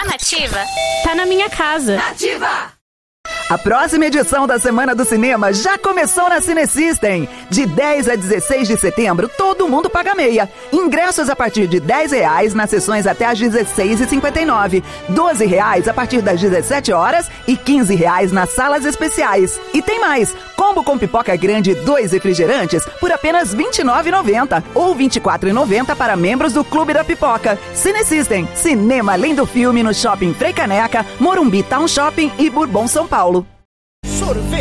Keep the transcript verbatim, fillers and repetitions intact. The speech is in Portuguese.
Tá nativa? Tá na minha casa. Nativa! A próxima edição da Semana do Cinema já começou na Cinesystem. De dez a dezesseis de setembro, todo mundo paga meia. Ingressos a partir de dez reais nas sessões até às dezesseis e cinquenta e nove, doze reais a partir das dezessete horas e quinze reais nas salas especiais. E tem mais! Combo com pipoca grande e dois refrigerantes por apenas vinte e nove reais e noventa centavos ou vinte e quatro reais e noventa centavos para membros do Clube da Pipoca. Cinesystem, cinema além do filme no Shopping Frei Caneca, Morumbi Town Shopping e Bourbon, São Paulo. Sorvete